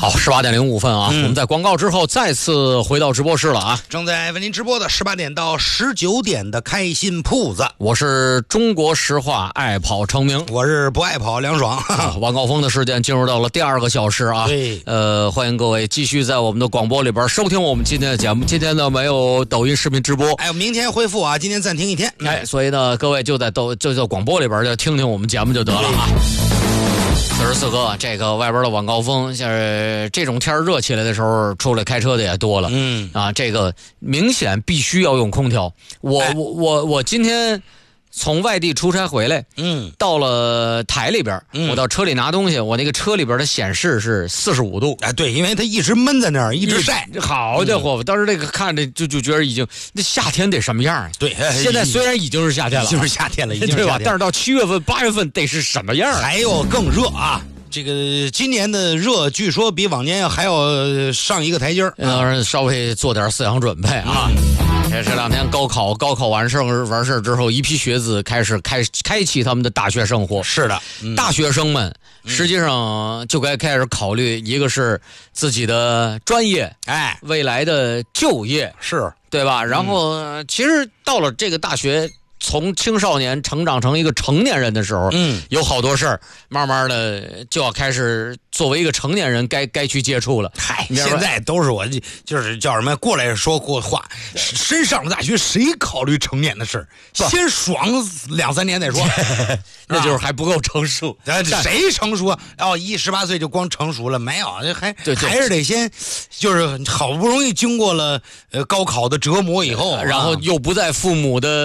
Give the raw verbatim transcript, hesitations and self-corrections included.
好，十八点零五分啊、嗯！我们在广告之后再次回到直播室了啊！ 正在为您直播的十八点到十九点的开心铺子， 我是中国实话爱跑成名， 我是不爱跑梁爽。 啊、晚高峰的时间进入到了第二个小时啊！ 对， 呃，欢迎各位继续在我们的广播里边收听我们今天的节目。今天呢没有抖音视频直播， 哎，明天恢复啊，今天暂停一天。 哎，所以呢，各位就在抖就在广播里边就听听我们节目就得了啊。四十四个，这个外边的晚高峰，像是这种天热起来的时候，出来开车的也多了。 嗯啊，这个明显必须要用空调。我、哎、我我我今天从外地出差回来， 嗯， 到了台里边、 嗯， 我到车里拿东西，我那个车里边的显示是四十五度。 哎，对，因为它一直闷在那儿，一直晒。 好家伙，嗯、当时那个看着就就觉得已经那夏天得什么样？ 对， 现在虽然已经是夏天了， 就是夏天了，已经是夏天了， 对吧？但是到七月份、八月份得是什么样？ 还有更热啊！这个今年的热，据说比往年还要上一个台阶儿， 呃，稍微做点思想准备啊。这这两天高考，高考完事完事之后，一批学子开始开开启他们的大学生活。 是的， 嗯、大学生们实际上就该开始考虑，一个是自己的专业， 哎， 未来的就业， 是对吧？然后、嗯、其实到了这个大学。从青少年成长成一个成年人的时候， 嗯， 有好多事儿，慢慢的就要开始作为一个成年人该该去接触了。 嗨，现在都是我就是叫什么过来说过话，真上了大学谁考虑成年的事儿？先爽两三年再说， 那就是还不够成熟。 啊、谁成熟？哦，一十八岁就光成熟了没有？还对对还是得先就是好不容易经过了呃高考的折磨以后， 然后又不在父母的。